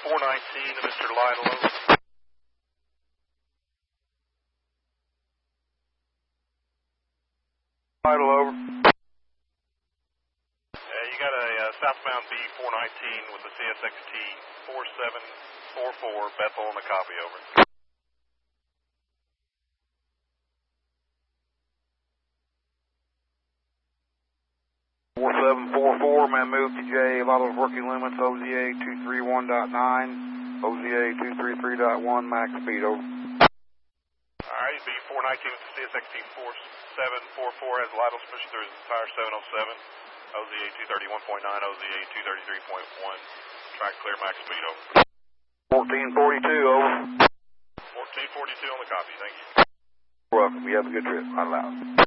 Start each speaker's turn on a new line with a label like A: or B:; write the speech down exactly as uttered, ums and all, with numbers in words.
A: four nineteen to Mister Lytle.
B: Lytle, over.
A: Yeah, you got a uh, southbound B four nineteen with the C S X T four seven four four, Bethel on the copy, over.
B: four seven four four, man, move to J, Lytle's working limits, O Z A two three one point nine, O Z A two three three point one, max speed, over.
A: Alright, B four nineteen with the C S X T four seven four four has Lytle's push through tire seven oh seven, O Z A two thirty-one point nine, O Z A two thirty-three point one, track clear, max speed, over.
B: fourteen forty-two, over.
A: fourteen forty-two on the copy, thank you.
B: You're welcome, you have a good trip, Lytle out.